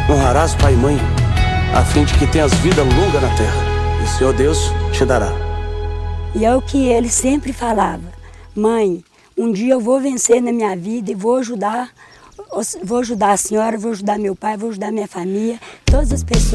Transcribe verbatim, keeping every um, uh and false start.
Honrarás pai e mãe, a fim de que tenhas vida longa na terra, e o Senhor Deus te dará. E é o que ele sempre falava: mãe, um dia eu vou vencer na minha vida e vou ajudar, vou ajudar a senhora, vou ajudar meu pai, vou ajudar minha família, todas as pessoas